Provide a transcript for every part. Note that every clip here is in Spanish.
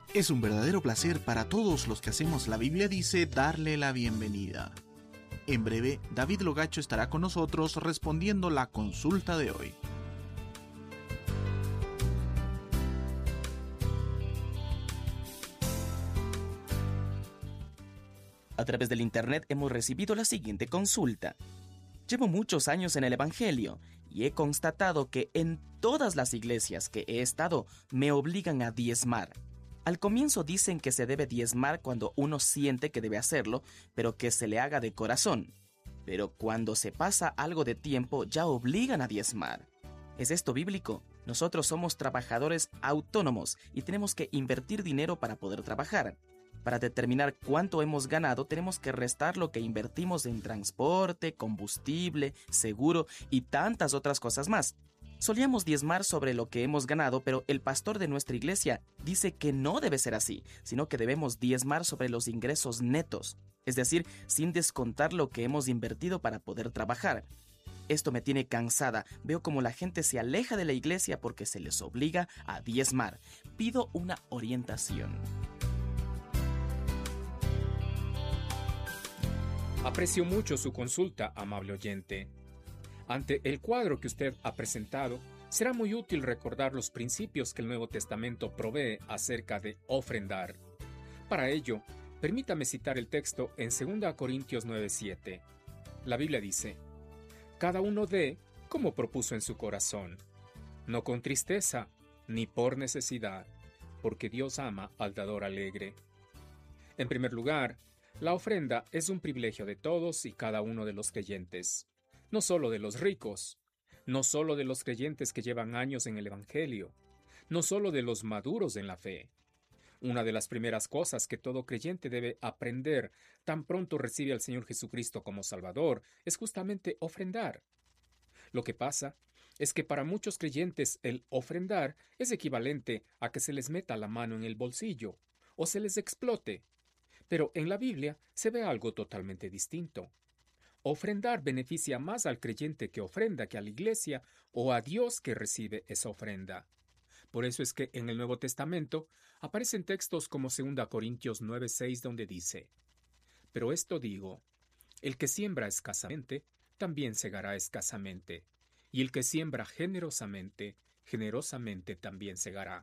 Es un verdadero placer para todos los que hacemos La Biblia Dice darle la bienvenida. En breve, David Logacho estará con nosotros respondiendo la consulta de hoy. A través del Internet hemos recibido la siguiente consulta. Llevo muchos años en el Evangelio y he constatado que en todas las iglesias que he estado me obligan a diezmar. Al comienzo dicen que se debe diezmar cuando uno siente que debe hacerlo, pero que se le haga de corazón. Pero cuando se pasa algo de tiempo ya obligan a diezmar. ¿Es esto bíblico? Nosotros somos trabajadores autónomos y tenemos que invertir dinero para poder trabajar. Para determinar cuánto hemos ganado, tenemos que restar lo que invertimos en transporte, combustible, seguro y tantas otras cosas más. Solíamos diezmar sobre lo que hemos ganado, pero el pastor de nuestra iglesia dice que no debe ser así, sino que debemos diezmar sobre los ingresos netos, es decir, sin descontar lo que hemos invertido para poder trabajar. Esto me tiene cansada. Veo como la gente se aleja de la iglesia porque se les obliga a diezmar. Pido una orientación. Aprecio mucho su consulta, amable oyente. Ante el cuadro que usted ha presentado, será muy útil recordar los principios que el Nuevo Testamento provee acerca de ofrendar. Para ello, permítame citar el texto en 2 Corintios 9:7. La Biblia dice: «Cada uno dé como propuso en su corazón, no con tristeza ni por necesidad, porque Dios ama al dador alegre». En primer lugar, la ofrenda es un privilegio de todos y cada uno de los creyentes, no solo de los ricos, no solo de los creyentes que llevan años en el Evangelio, no solo de los maduros en la fe. Una de las primeras cosas que todo creyente debe aprender tan pronto recibe al Señor Jesucristo como Salvador es justamente ofrendar. Lo que pasa es que para muchos creyentes el ofrendar es equivalente a que se les meta la mano en el bolsillo o se les explote. Pero en la Biblia se ve algo totalmente distinto. Ofrendar beneficia más al creyente que ofrenda que a la iglesia o a Dios que recibe esa ofrenda. Por eso es que en el Nuevo Testamento aparecen textos como 2 Corintios 9:6 donde dice: «Pero esto digo, el que siembra escasamente, también segará escasamente, y el que siembra generosamente, generosamente también segará».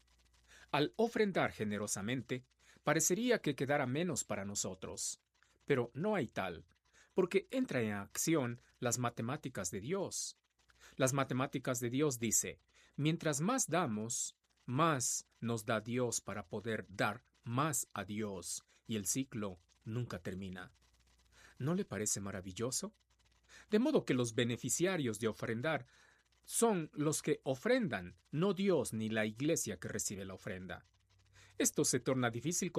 Al ofrendar generosamente, parecería que quedara menos para nosotros, pero no hay tal, porque entra en acción las matemáticas de Dios. Las matemáticas de Dios dice: mientras más damos, más nos da Dios para poder dar más a Dios, y el ciclo nunca termina. ¿No le parece maravilloso? De modo que los beneficiarios de ofrendar son los que ofrendan, no Dios ni la iglesia que recibe la ofrenda. Esto se torna difícil